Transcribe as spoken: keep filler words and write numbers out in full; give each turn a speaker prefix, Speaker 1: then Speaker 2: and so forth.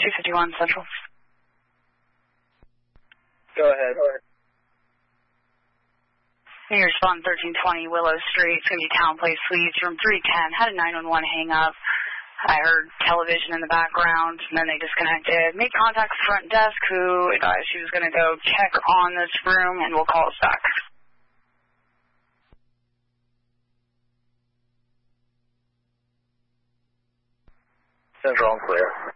Speaker 1: two fifty-one Central.
Speaker 2: Go ahead. Go ahead.
Speaker 1: You're responding thirteen twenty Willow Street. It's going to be Town Place Suites, room three ten. Had a nine one one hang up. I heard television in the background, and then they disconnected. Made contact with front desk, who advised she was going to go check on this room, and will call us back.
Speaker 2: Central and clear.